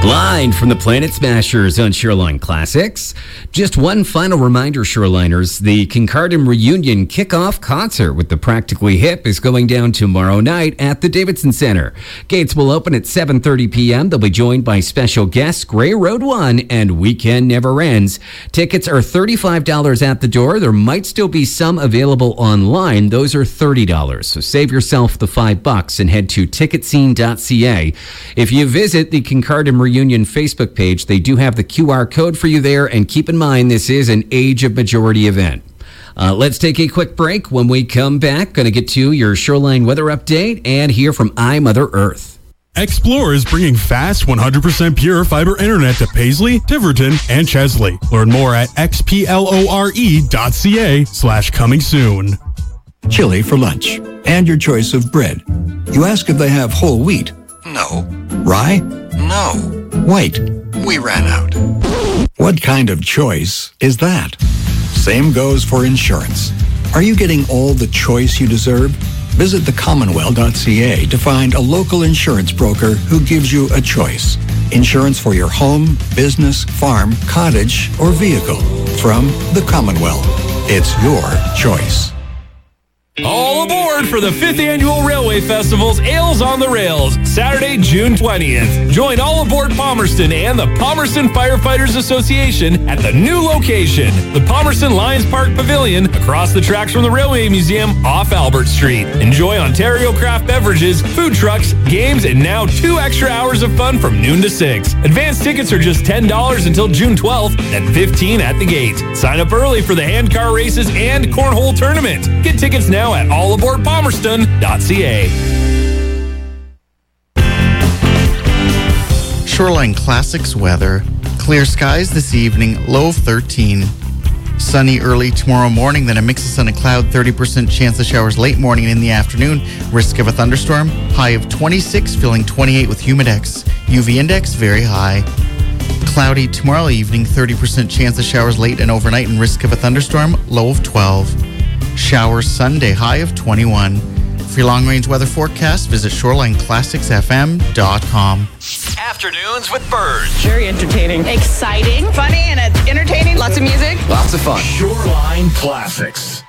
Blind from the Planet Smashers on Shoreline Classics. Just one final reminder, Shoreliners, the Kincardine Reunion kickoff concert with the Practically Hip is going down tomorrow night at the Davidson Center. Gates will open at 7:30 p.m. They'll be joined by special guests Grey Road One and Weekend Never Ends. Tickets are $35 at the door. There might still be some available online. Those are $30. So save yourself the $5 and head to ticketscene.ca. If you visit the Kincardine Reunion Facebook page, they do have the QR code for you there, and keep in mind this is an age of majority event. Let's take a quick break. When we come back, going to get to your Shoreline weather update and hear from Mother Earth. Xplore is bringing fast 100% pure fiber internet to Paisley, Tiverton, and Chesley. Learn more at xplore.ca/coming soon. Chili for lunch and your choice of bread. You ask if they have whole wheat. No. Rye? No. White? We ran out. What kind of choice is that? Same goes for insurance. Are you getting all the choice you deserve? Visit thecommonwealth.ca to find a local insurance broker who gives you a choice. Insurance for your home, business, farm, cottage, or vehicle. From the Commonwealth. It's your choice. All aboard for the 5th Annual Railway Festival's Ales on the Rails, Saturday, June 20th. Join All Aboard Palmerston and the Palmerston Firefighters Association at the new location, the Palmerston Lions Park Pavilion, across the tracks from the Railway Museum off Albert Street. Enjoy Ontario craft beverages, food trucks, games, and now 2 extra hours of fun from noon to 6. Advance tickets are just $10 until June 12th, then $15 at the gate. Sign up early for the handcar races and cornhole tournament. Get tickets now at allaboardpalmerston.ca. Shoreline Classics weather. Clear skies this evening, low of 13. Sunny early tomorrow morning, then a mix of sun and cloud, 30% chance of showers late morning and in the afternoon. Risk of a thunderstorm, high of 26, feeling 28 with humidex. UV index, very high. Cloudy tomorrow evening, 30% chance of showers late and overnight and risk of a thunderstorm, low of 12. Showers Sunday, high of 21. For your long-range weather forecast, visit ShorelineClassicsFM.com. Afternoons with Bird. Very entertaining. Exciting. Funny and entertaining. Lots of music. Lots of fun. Shoreline Classics.